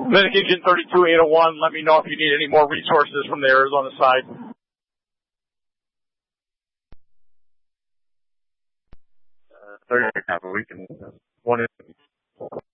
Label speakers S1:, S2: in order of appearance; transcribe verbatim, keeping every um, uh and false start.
S1: Mitigation thirty-two eight oh one, let me know if you need any more resources from the Arizona side.
S2: Uh, thirty-eight, we can, one